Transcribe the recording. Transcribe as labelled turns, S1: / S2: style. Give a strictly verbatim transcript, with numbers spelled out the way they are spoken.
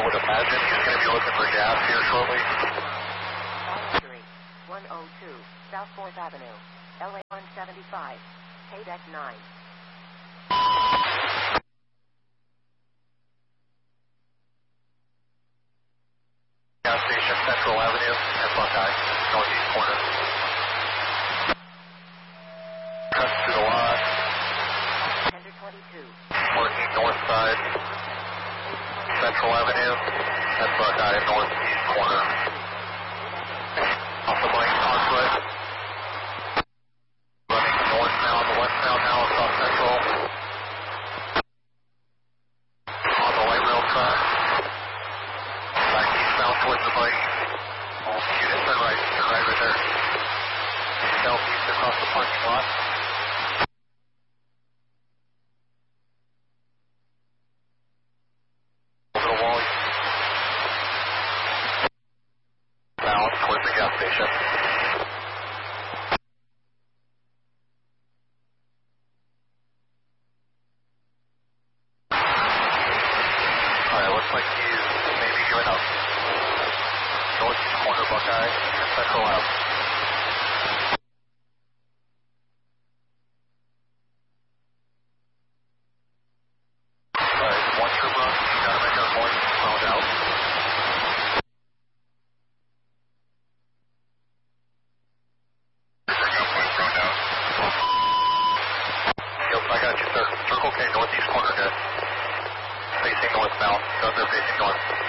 S1: would imagine he's going to be looking for gas here shortly.
S2: one oh two, South fourth Avenue, L A one seventy-five, K D E C nine.
S1: Gas station, Central Avenue, and Buckeye, northeast corner. Cuts to the lot.
S2: Tender twenty-two.
S1: Working north side, Central Avenue, and Buckeye, northeast corner. Off the blank, on foot. Running northbound, westbound now across Central. On the light rail track. Back eastbound towards the bike. Unit, turn right, turn right right there. Southeast across the parking lot. Over the wall. Bound towards the gas station. Alright, looks like he's maybe giving up. Northeast corner Buckeye and Central Ave. Alright, one trooper, you gotta make our point, found out. Yep, I got you, sir. Circle K, northeast corner, good. Facing northbound, guns are facing north.